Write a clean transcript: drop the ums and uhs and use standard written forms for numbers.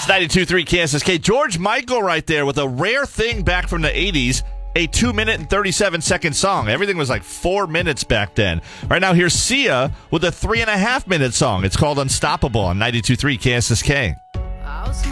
92.3 KSSK. George Michael right there with a rare thing back from the 80s, a 2-minute and 37-second song. Everything was like 4 minutes back then. Right now, here's Sia with a 3.5-minute song. It's called Unstoppable on 92.3 KSSK.